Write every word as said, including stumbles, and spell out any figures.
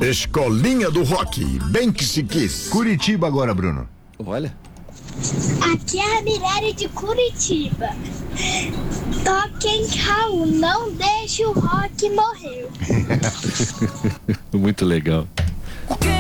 Escolinha do Rock, bem que se quis. Curitiba agora, Bruno. Olha. Aqui é a Mirelle de Curitiba. Toquem Raul, não deixe o rock morrer. Muito legal.